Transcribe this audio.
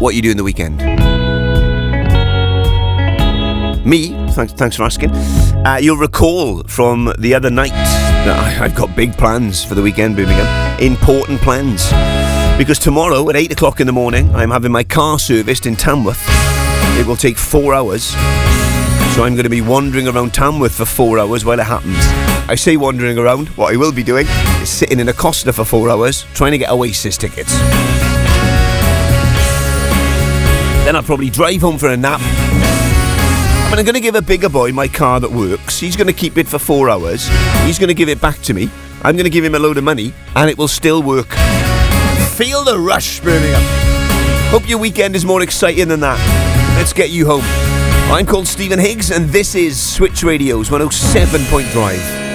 what you do in the weekend. Me, thanks for asking. You'll recall from the other night that I've got big plans for the weekend, Birmingham. Important plans. Because tomorrow at 8 o'clock in the morning, I'm having my car serviced in Tamworth. It will take 4 hours. So I'm going to be wandering around Tamworth for 4 hours while it happens. I say wandering around. What I will be doing is sitting in a Costa for 4 hours, trying to get Oasis tickets. Then I'll probably drive home for a nap. And I'm going to give a bigger boy my car that works. He's going to keep it for 4 hours. He's going to give it back to me. I'm going to give him a load of money, and it will still work. Feel the rush, Birmingham. Hope your weekend is more exciting than that. Let's get you home. I'm called Stephen Higgs, and this is Switch Radio's 107.5.